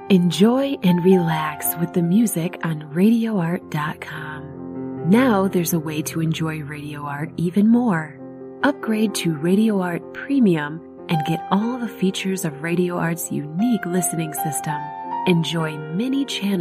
Enjoy and relax with the music on RadioArt.com. Now there's a way to enjoy Radio Art even more. Upgrade to Radio Art Premium and get all the features of Radio Art's unique listening system. Enjoy many channels